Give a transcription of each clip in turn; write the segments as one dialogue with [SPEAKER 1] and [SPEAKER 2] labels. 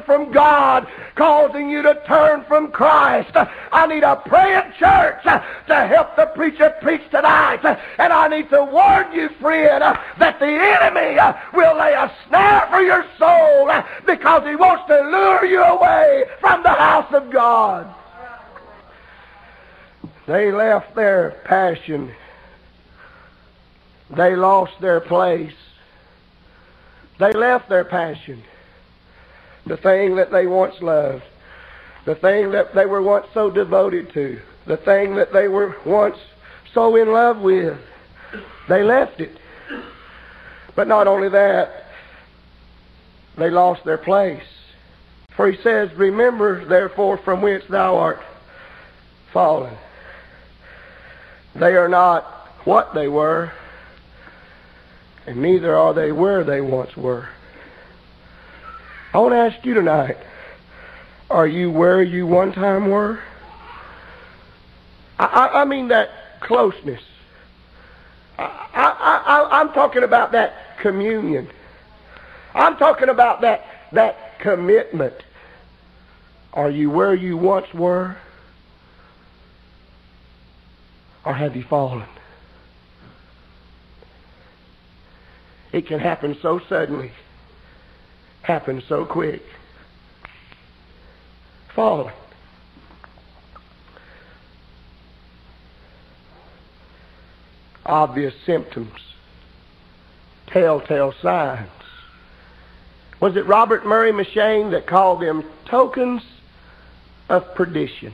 [SPEAKER 1] from God, causing you to turn from Christ. I need a praying church to help the preacher preach tonight. And I need to warn you, friend, that the enemy will lay a snare for your soul because he wants to lure you away from the house of God. They left their passion. They lost their place. They left their passion. The thing that they once loved. The thing that they were once so devoted to. The thing that they were once so in love with. They left it. But not only that, they lost their place. For he says, remember therefore from whence thou art fallen. They are not what they were, and neither are they where they once were. I want to ask you tonight, are you where you one time were? I mean that closeness. I'm talking about that communion. I'm talking about that commitment. Are you where you once were? Or have you fallen? It can happen so suddenly. Happen so quick. Fallen. Obvious symptoms. Telltale signs. Was it Robert Murray M'Cheyne that called them tokens of perdition?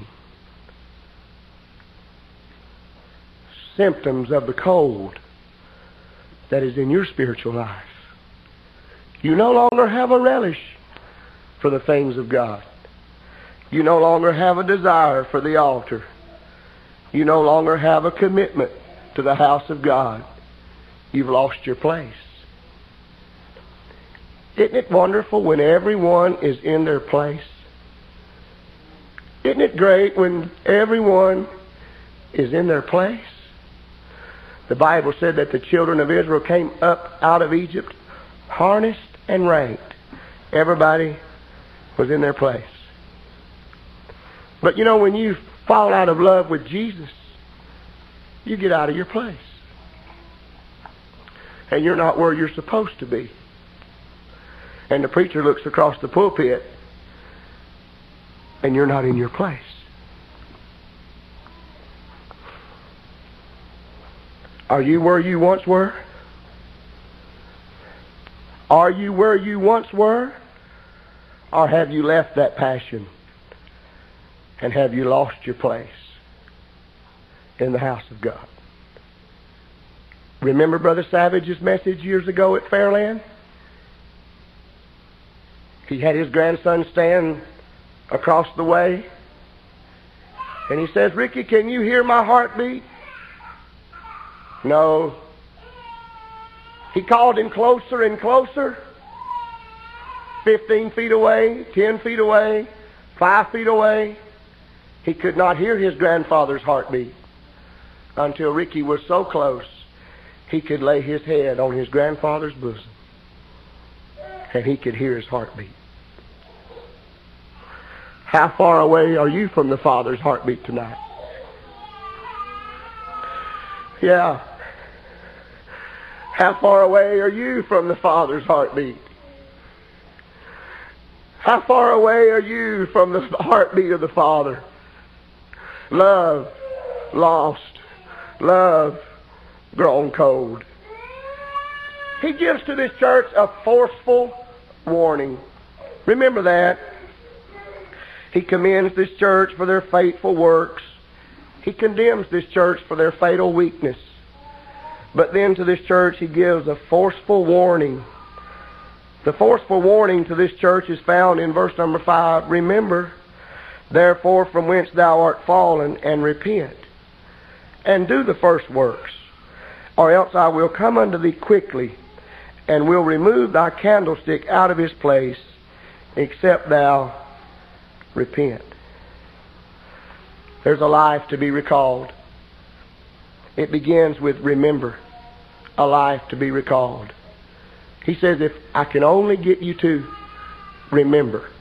[SPEAKER 1] Symptoms of the cold that is in your spiritual life. You no longer have a relish for the things of God. You no longer have a desire for the altar. You no longer have a commitment to the house of God. You've lost your place. Isn't it wonderful when everyone is in their place? Isn't it great when everyone is in their place? The Bible said that the children of Israel came up out of Egypt, harnessed and ranked. Everybody was in their place. But you know, when you fall out of love with Jesus, you get out of your place. And you're not where you're supposed to be. And the preacher looks across the pulpit, and you're not in your place. Are you where you once were? Are you where you once were? Or have you left that passion? And have you lost your place in the house of God? Remember Brother Savage's message years ago at Fairland? He had his grandson stand across the way. And he says, Ricky, can you hear my heartbeat? No. He called him closer and closer. 15 feet away, 10 feet away, 5 feet away. He could not hear his grandfather's heartbeat until Ricky was so close he could lay his head on his grandfather's bosom and he could hear his heartbeat. How far away are you from the Father's heartbeat tonight? Yeah. How far away are you from the Father's heartbeat? How far away are you from the heartbeat of the Father? Love lost. Love grown cold. He gives to this church a forceful warning. Remember that. He commends this church for their faithful works. He condemns this church for their fatal weakness. But then to this church he gives a forceful warning. The forceful warning to this church is found in verse number 5. Remember, therefore, from whence thou art fallen, and repent, and do the first works, or else I will come unto thee quickly, and will remove thy candlestick out of his place, except thou repent. There's a life to be recalled. It begins with remember, a life to be recalled. He says, if I can only get you to remember.